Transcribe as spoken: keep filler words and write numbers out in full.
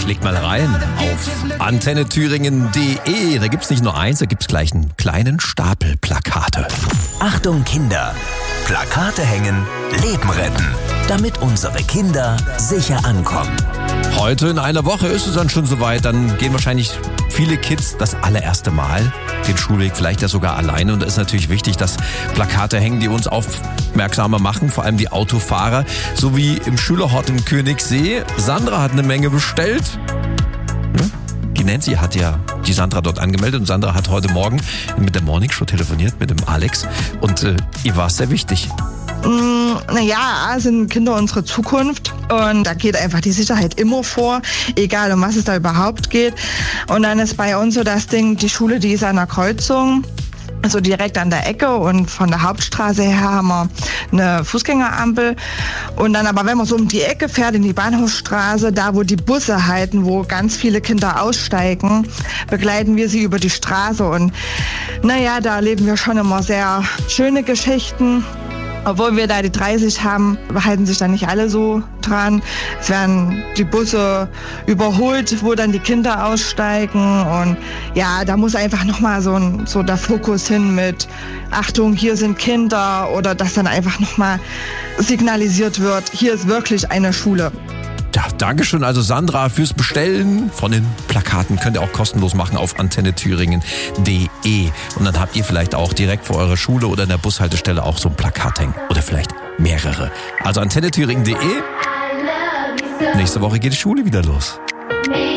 schlägt mal rein auf antenne thüringen punkt de. Da gibt's nicht nur eins, da gibt's gleich einen kleinen Stapel Plakate. Achtung Kinder, Plakate hängen, Leben retten, damit unsere Kinder sicher ankommen. Heute in einer Woche ist es dann schon soweit, dann gehen wahrscheinlich viele Kids das allererste Mal den Schulweg, vielleicht ja sogar alleine. Und da ist natürlich wichtig, dass Plakate hängen, die uns aufmerksamer machen, vor allem die Autofahrer, so wie im Schülerhort in Königssee. Sandra hat eine Menge bestellt. Die Nancy hat ja die Sandra dort angemeldet und Sandra hat heute Morgen mit der Morningshow telefoniert, mit dem Alex. Und äh, ihr war es sehr wichtig. Naja, sind Kinder unsere Zukunft und da geht einfach die Sicherheit immer vor, egal um was es da überhaupt geht. Und dann ist bei uns so das Ding, die Schule, die ist an der Kreuzung, also direkt an der Ecke, und von der Hauptstraße her haben wir eine Fußgängerampel. Und dann aber, wenn man so um die Ecke fährt in die Bahnhofstraße, da wo die Busse halten, wo ganz viele Kinder aussteigen, begleiten wir sie über die Straße. Und naja, da erleben wir schon immer sehr schöne Geschichten. Obwohl wir da die dreißig haben, halten sich da nicht alle so dran. Es werden die Busse überholt, wo dann die Kinder aussteigen. Und ja, da muss einfach nochmal so, ein, so der Fokus hin mit Achtung, hier sind Kinder, oder dass dann einfach nochmal signalisiert wird, hier ist wirklich eine Schule. Ja, Dankeschön also Sandra fürs Bestellen von den Plakaten. Könnt ihr auch kostenlos machen auf antenne thüringen punkt de. Und dann habt ihr vielleicht auch direkt vor eurer Schule oder in der Bushaltestelle auch so ein Plakat hängen. Oder vielleicht mehrere. Also antenne thüringen punkt de. Nächste Woche geht die Schule wieder los.